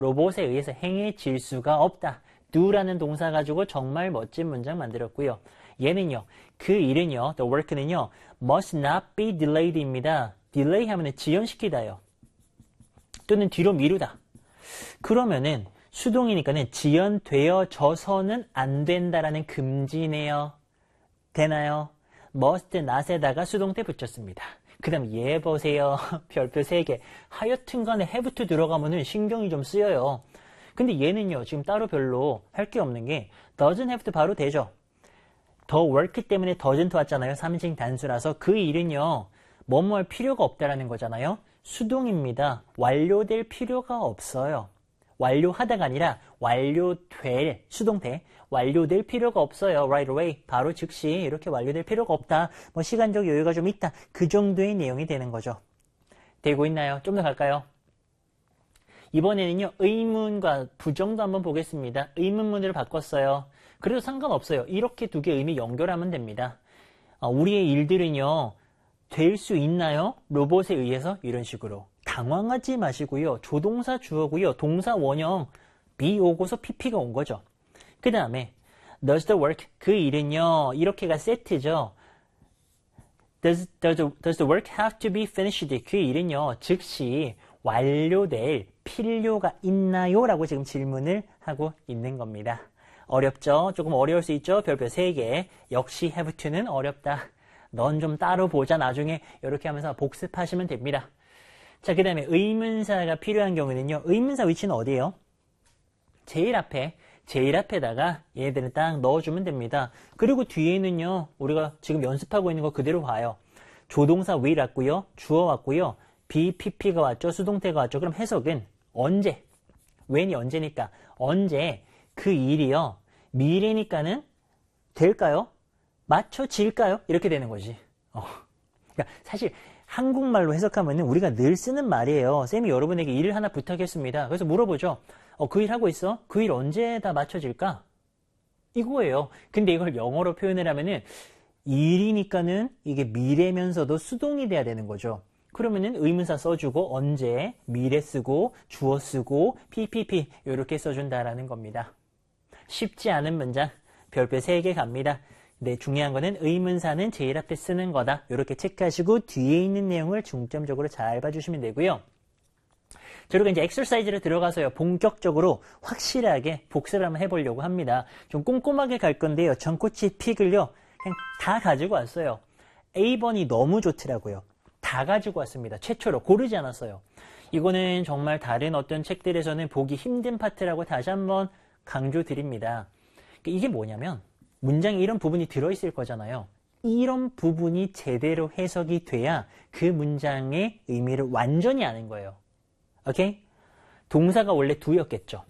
로봇에 의해서 행해질 수가 없다. do라는 동사 가지고 정말 멋진 문장 만들었고요. 얘는요. 그 일은요. the work는요. must not be delayed입니다. delay 하면은 지연시키다요. 또는 뒤로 미루다. 그러면은 수동이니까는 지연되어져서는 안 된다라는 금지네요. 되나요? must not에다가 수동태 붙였습니다. 그 다음 얘 보세요. 별표 3개. 하여튼 간에 have to 들어가면은 신경이 좀 쓰여요. 근데 얘는요. 지금 따로 별로 할 게 없는 게 doesn't have to 바로 되죠. the work 때문에 doesn't 왔잖아요. 3인 단수라서 그 일은요. 뭐뭐 할 필요가 없다라는 거잖아요. 수동입니다. 완료될 필요가 없어요. 완료하다가 아니라 완료될 수동태 완료될 필요가 없어요. right away 바로 즉시 이렇게 완료될 필요가 없다. 뭐 시간적 여유가 좀 있다. 그 정도의 내용이 되는 거죠. 되고 있나요? 좀 더 갈까요? 이번에는요. 의문과 부정도 한번 보겠습니다. 의문문으로 바꿨어요. 그래도 상관없어요. 이렇게 두 개의 의미 연결하면 됩니다. 우리의 일들은요. 될 수 있나요? 로봇에 의해서 이런 식으로. 당황하지 마시고요. 조동사 주어고요. 동사 원형 be 오고서 pp가 온 거죠. 그 다음에 does the work 그 일은요. 이렇게가 세트죠. Does the work have to be finished? 그 일은요. 즉시 완료될 필요가 있나요? 라고 지금 질문을 하고 있는 겁니다. 어렵죠? 조금 어려울 수 있죠? 별표 3개. 역시 have to는 어렵다. 넌 좀 따로 보자. 나중에 이렇게 하면서 복습하시면 됩니다. 자, 그 다음에 의문사가 필요한 경우는요. 의문사 위치는 어디예요? 제일 앞에다가 얘네들은 딱 넣어주면 됩니다. 그리고 뒤에는요. 우리가 지금 연습하고 있는 거 그대로 봐요. 조동사 will 왔고요. 주어 왔고요. be, pp가 왔죠. 수동태가 왔죠. 그럼 해석은 언제? when이 언제니까. 언제 그 일이요. 미래니까는 될까요? 맞춰질까요? 이렇게 되는 거지. 그러니까 사실 한국말로 해석하면은 우리가 늘 쓰는 말이에요. 쌤이 여러분에게 일을 하나 부탁했습니다. 그래서 물어보죠. 그 일 하고 있어? 그 일 언제 다 맞춰질까? 이거예요. 근데 이걸 영어로 표현을 하면은 일이니까는 이게 미래면서도 수동이 돼야 되는 거죠. 그러면은 의문사 써주고 언제, 미래 쓰고 주어 쓰고 PPP 이렇게 써준다라는 겁니다. 쉽지 않은 문장 별표 3개 갑니다. 네, 중요한 거는 의문사는 제일 앞에 쓰는 거다. 이렇게 체크하시고 뒤에 있는 내용을 중점적으로 잘 봐주시면 되고요. 그리고 이제 엑서사이즈로 들어가서요. 본격적으로 확실하게 복습을 한번 해보려고 합니다. 좀 꼼꼼하게 갈 건데요. 전코치 픽을요. 그냥 다 가지고 왔어요. A번이 너무 좋더라고요. 다 가지고 왔습니다. 최초로 고르지 않았어요. 이거는 정말 다른 어떤 책들에서는 보기 힘든 파트라고 다시 한번 강조드립니다. 이게 뭐냐면 문장에 이런 부분이 들어있을 거잖아요. 이런 부분이 제대로 해석이 돼야 그 문장의 의미를 완전히 아는 거예요. 오케이? 동사가 원래 do였겠죠.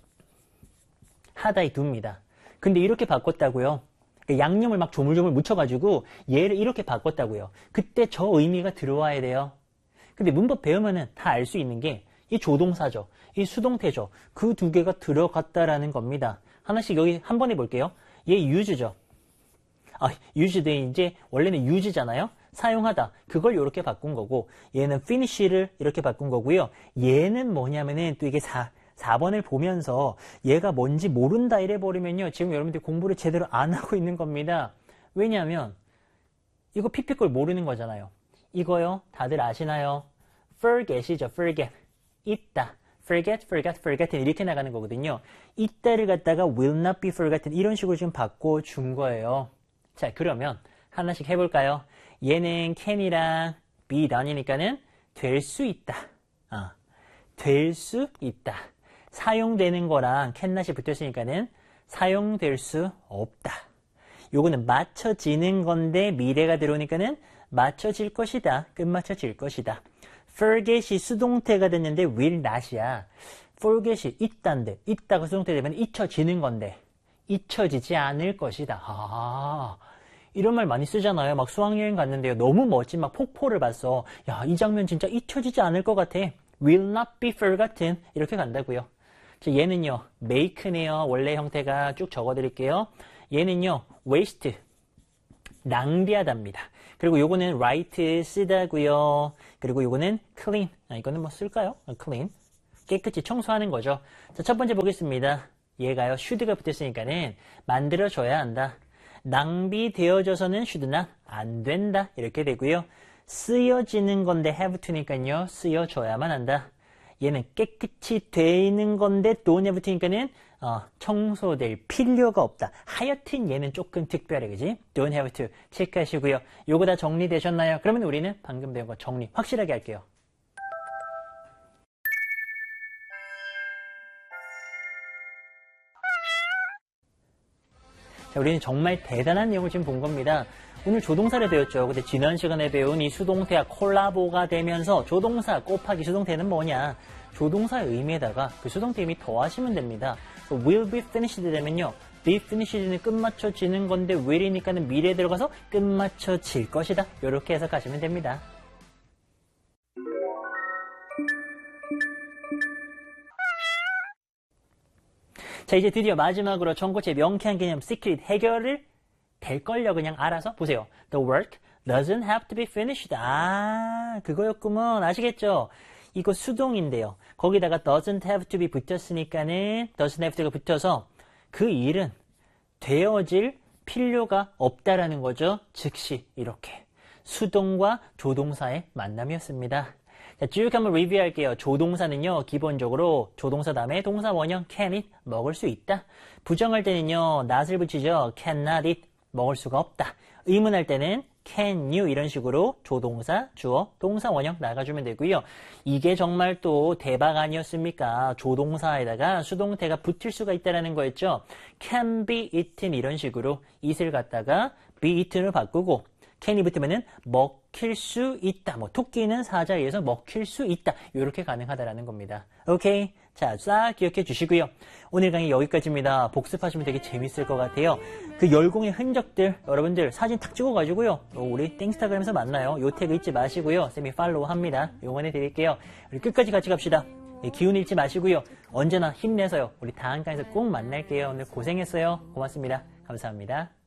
하다의 do입니다. 근데 이렇게 바꿨다고요. 양념을 막 조물조물 묻혀가지고 얘를 이렇게 바꿨다고요. 그때 저 의미가 들어와야 돼요. 근데 문법 배우면은 다 알 수 있는 게 이 조동사죠. 이 수동태죠. 그 두 개가 들어갔다라는 겁니다. 하나씩 여기 한 번 해볼게요. 얘 use죠. use도 이제 원래는 use잖아요. 사용하다. 그걸 이렇게 바꾼 거고 얘는 finish를 이렇게 바꾼 거고요. 얘는 뭐냐면은 또 이게 4번을 보면서 얘가 뭔지 모른다 이래버리면요. 지금 여러분들 공부를 제대로 안 하고 있는 겁니다. 왜냐하면 이거 PP 걸 모르는 거잖아요. 이거요. 다들 아시나요? forget이죠. forget. 있다. forget, forgot, forgotten 이렇게 나가는 거거든요. 있다를 갖다가 will not be forgotten 이런 식으로 지금 바꿔준 거예요. 자, 그러면 하나씩 해볼까요? 얘는 can이랑 be done이니까는 될 수 있다. 될 수 있다. 사용되는 거랑 can not이 붙었으니까는 사용될 수 없다. 요거는 맞춰지는 건데 미래가 들어오니까는 맞춰질 것이다. 끝맞춰질 것이다. forget이 수동태가 됐는데 will not이야. forget이 있다인데 있다가 수동태 되면 잊혀지는 건데 잊혀지지 않을 것이다. 이런 말 많이 쓰잖아요. 막 수학여행 갔는데요. 너무 멋진 막 폭포를 봤어. 야, 이 장면 진짜 잊혀지지 않을 것 같아. will not be forgotten 이렇게 간다고요. 자, 얘는요. make네요. 원래 형태가 쭉 적어드릴게요. 얘는요. waste 낭비하답니다. 그리고 요거는 write 쓰다고요. 그리고 요거는 clean 이거는 뭐 쓸까요? clean 깨끗이 청소하는 거죠. 자, 첫 번째 보겠습니다. 얘가요, should가 붙었으니까는 만들어줘야 한다. 낭비되어져서는 should나 안 된다. 이렇게 되고요. 쓰여지는 건데 have to니까요, 쓰여줘야만 한다. 얘는 깨끗이 되는 건데 don't have to니까는 청소될 필요가 없다. 하여튼 얘는 조금 특별해, 그지? don't have to 체크하시고요. 요거 다 정리되셨나요? 그러면 우리는 방금 배운 거 정리 확실하게 할게요. 자, 우리는 정말 대단한 내용을 지금 본 겁니다. 오늘 조동사를 배웠죠. 근데 지난 시간에 배운 이 수동태와 콜라보가 되면서 조동사 곱하기 수동태는 뭐냐? 조동사의 의미에다가 그 수동태 의미 더하시면 됩니다. will be finished 되면요. be finished는 끝마쳐지는 건데 will이니까는 미래에 들어가서 끝마쳐질 것이다. 이렇게 해석하시면 됩니다. 자, 이제 드디어 마지막으로 전고체 명쾌한 개념 secret 해결을 될걸요. 그냥 알아서 보세요. The work doesn't have to be finished. 그거였구먼. 아시겠죠? 이거 수동인데요. 거기다가 doesn't have to be 붙였으니까는 doesn't have to가 붙어서 그 일은 되어질 필요가 없다라는 거죠. 즉시 이렇게 수동과 조동사의 만남이었습니다. 자, 쭉 한번 리뷰할게요. 조동사는요, 기본적으로 조동사 다음에 동사 원형 can eat, 먹을 수 있다. 부정할 때는요, not을 붙이죠. cannot eat, 먹을 수가 없다. 의문할 때는 can you 이런 식으로 조동사, 주어, 동사 원형 나가주면 되고요. 이게 정말 또 대박 아니었습니까? 조동사에다가 수동태가 붙을 수가 있다는 거였죠. can be eaten 이런 식으로 it을 갖다가 be eaten으로 바꾸고 can이 붙으면은 먹힐 수 있다. 뭐 토끼는 사자에 의해서 먹힐 수 있다. 이렇게 가능하다라는 겁니다. 오케이. 자, 싹 기억해 주시고요. 오늘 강의 여기까지입니다. 복습하시면 되게 재밌을 것 같아요. 그 열공의 흔적들 여러분들 사진 탁 찍어가지고요. 우리 땡스타그램에서 만나요. 요 태그 잊지 마시고요. 쌤이 팔로우 합니다. 응원해 드릴게요. 우리 끝까지 같이 갑시다. 기운 잃지 마시고요. 언제나 힘내서요. 우리 다음 강의에서 꼭 만날게요. 오늘 고생했어요. 고맙습니다. 감사합니다.